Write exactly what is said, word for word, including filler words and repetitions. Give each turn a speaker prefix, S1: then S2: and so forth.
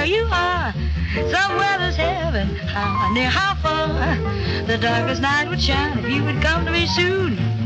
S1: where you are. Somewhere there's heaven, how near, how far. The darkest night would shine if you would come to me soon.